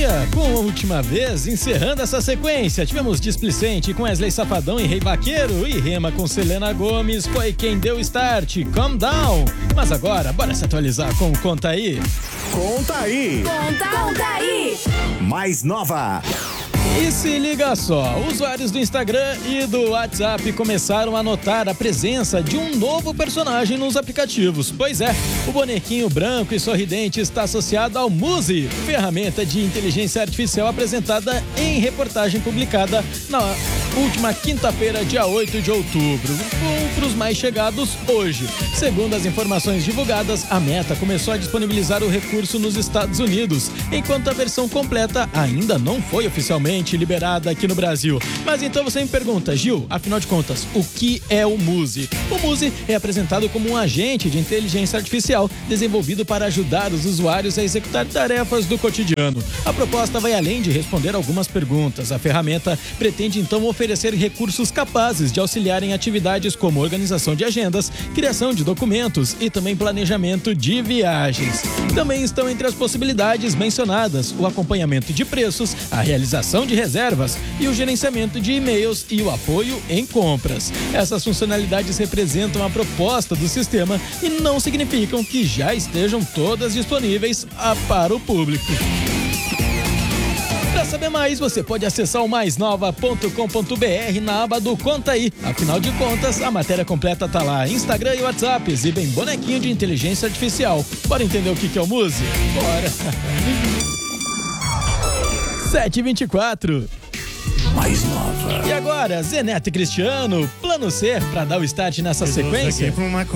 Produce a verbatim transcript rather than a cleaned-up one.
dia, com a última vez, encerrando essa sequência, tivemos Displicente com Wesley Safadão e Rei Vaqueiro, e Rema com Selena Gomes foi quem deu start, Calm Down. Mas agora, bora se atualizar com o Conta Aí. Conta Aí. Conta, conta aí. Mais nova. E se liga só, usuários do Instagram e do WhatsApp começaram a notar a presença de um novo personagem nos aplicativos. Pois é, o bonequinho branco e sorridente está associado ao Muzi, ferramenta de inteligência artificial apresentada em reportagem publicada na última quinta-feira, dia oito de outubro. Para os mais chegados, hoje. Segundo as informações divulgadas, a Meta começou a disponibilizar o recurso nos Estados Unidos, enquanto a versão completa ainda não foi oficialmente liberada aqui no Brasil. Mas então você me pergunta, Gil, afinal de contas, o que é o Muzi? O Muzi é apresentado como um agente de inteligência artificial desenvolvido para ajudar os usuários a executar tarefas do cotidiano. A proposta vai além de responder algumas perguntas. A ferramenta pretende então oferecer recursos capazes de auxiliar em atividades como organização de agendas, criação de documentos e também planejamento de viagens. Também estão entre as possibilidades mencionadas o acompanhamento de preços, a realização de reservas e o gerenciamento de e-mails e o apoio em compras. Essas funcionalidades representam a proposta do sistema e não significam que já estejam todas disponíveis para o público. Para saber mais, você pode acessar o mais nova ponto com ponto b r na aba do Conta Aí. Afinal de contas, a matéria completa tá lá. Instagram e WhatsApp exibem bonequinho de inteligência artificial. Bora entender o que que é o Muzi? Bora! sete e vinte e quatro. Mais nova. E agora, Zeneto e Cristiano, plano C para dar o start nessa sequência?